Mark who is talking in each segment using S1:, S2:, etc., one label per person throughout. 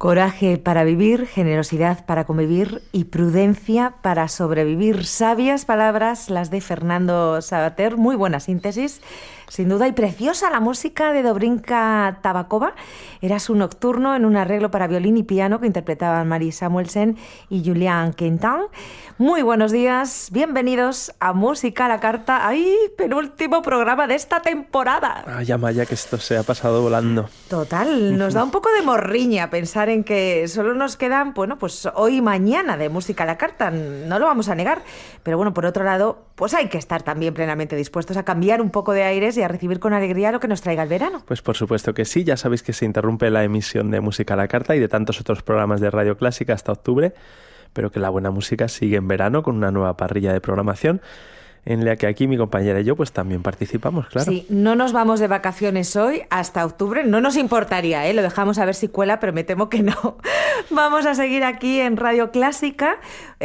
S1: Coraje para vivir, generosidad para convivir y prudencia para sobrevivir. Sabias palabras las de Fernando Savater, muy buena síntesis, sin duda, y preciosa la música de Dobrinka Tabakova. Era su nocturno en un arreglo para violín y piano que interpretaban Marie Samuelsen y Julian Quintin. Muy buenos días, bienvenidos a Música a la Carta. ¡Ay, penúltimo programa de esta temporada!
S2: Ay, Amaya, que esto se ha pasado volando.
S1: Total, nos da un poco de morriña pensar en que solo nos quedan, bueno, pues hoy y mañana de Música a la Carta, no lo vamos a negar, pero bueno, por otro lado, pues hay que estar también plenamente dispuestos a cambiar un poco de aires y a recibir con alegría lo que nos traiga el verano.
S2: Pues por supuesto que sí, ya sabéis que se interrumpe la emisión de Música a la Carta y de tantos otros programas de Radio Clásica hasta octubre, pero que la buena música sigue en verano con una nueva parrilla de programación en la que aquí mi compañera y yo pues también participamos, claro.
S1: Sí, no nos vamos de vacaciones hoy hasta octubre, no nos importaría, lo dejamos a ver si cuela, pero me temo que no. Vamos a seguir aquí en Radio Clásica,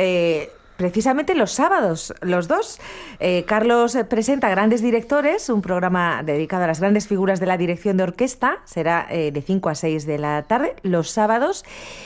S1: precisamente los sábados, los dos. Carlos presenta Grandes Directores, un programa dedicado a las grandes figuras de la dirección de orquesta, será de 5 a 6 de la tarde, los sábados.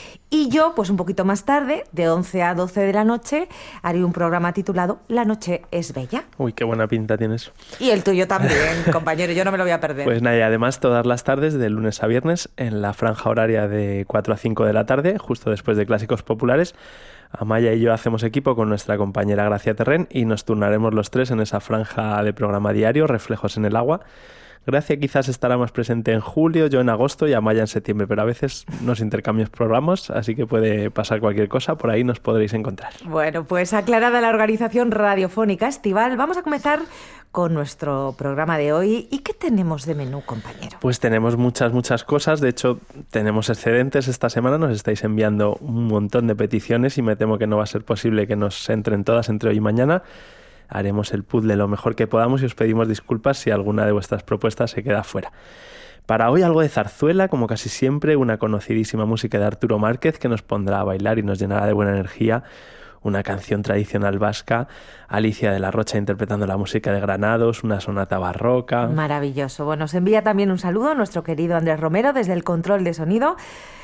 S1: Y yo, pues un poquito más tarde, de 11 a 12 de la noche, haré un programa titulado La noche es bella.
S2: Uy, qué buena pinta tienes.
S1: Y el tuyo también, compañero, yo no me lo voy a perder.
S2: Pues nada, y además todas las tardes, de lunes a viernes, en la franja horaria de 4 a 5 de la tarde, justo después de Clásicos Populares, Amaya y yo hacemos equipo con nuestra compañera Gracia Terrén y nos turnaremos los tres en esa franja de programa diario, Reflejos en el Agua. Gracia quizás estará más presente en julio, yo en agosto y Amaya en septiembre, pero a veces nos intercambiamos programas, así que puede pasar cualquier cosa, por ahí nos podréis encontrar.
S1: Bueno, pues aclarada la organización radiofónica estival, vamos a comenzar con nuestro programa de hoy. ¿Y qué tenemos de menú, compañero?
S2: Pues tenemos muchas cosas, de hecho tenemos excedentes esta semana, nos estáis enviando un montón de peticiones y me temo que no va a ser posible que nos entren todas entre hoy y mañana. Haremos el puzzle lo mejor que podamos y os pedimos disculpas si alguna de vuestras propuestas se queda fuera. Para hoy algo de zarzuela, como casi siempre, una conocidísima música de Arturo Márquez que nos pondrá a bailar y nos llenará de buena energía, una canción tradicional vasca, Alicia de la Rocha interpretando la música de Granados, una sonata barroca.
S1: Maravilloso. Bueno, os envía también un saludo a nuestro querido Andrés Romero desde el control de sonido.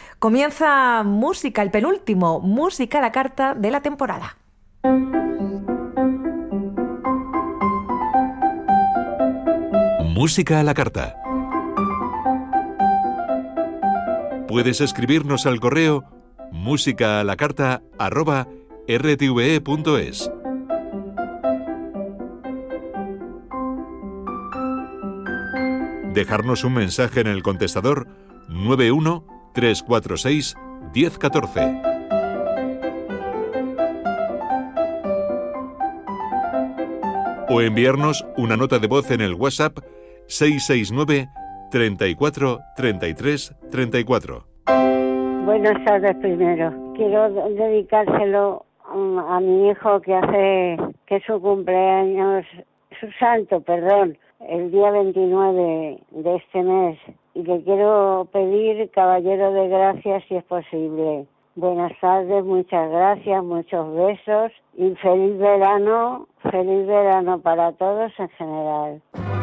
S1: Comienza música, el penúltimo, Música a la Carta de la temporada.
S3: Música a la Carta. Puedes escribirnos al correo musicaalacarta@rtve.es. Dejarnos un mensaje en el contestador 91 346 1014. O enviarnos una nota de voz en el WhatsApp 669 34 33 34.
S4: Buenas tardes primero. Quiero dedicárselo a mi hijo que es su cumpleaños, su santo, el día 29 de este mes. Y le quiero pedir Caballero de Gracia si es posible. Buenas tardes, muchas gracias, muchos besos y feliz verano para todos en general.